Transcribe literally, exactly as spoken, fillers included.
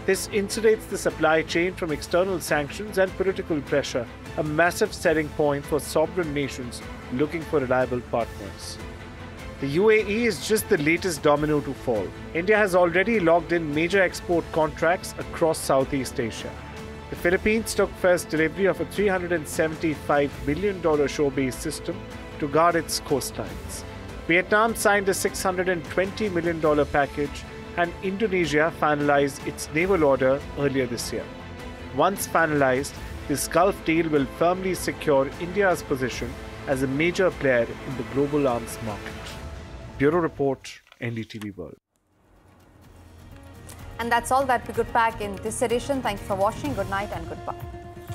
This insulates the supply chain from external sanctions and political pressure, a massive selling point for sovereign nations looking for reliable partners. The U A E is just the latest domino to fall. India has already logged in major export contracts across Southeast Asia. The Philippines took first delivery of a three hundred seventy-five billion dollars shore-based system to guard its coastlines. Vietnam signed a six hundred twenty million dollars package, and Indonesia finalized its naval order earlier this year. Once finalized, this Gulf deal will firmly secure India's position as a major player in the global arms market. Bureau Report, N D T V World. And that's all that we could pack in this edition. Thank you for watching. Good night and goodbye.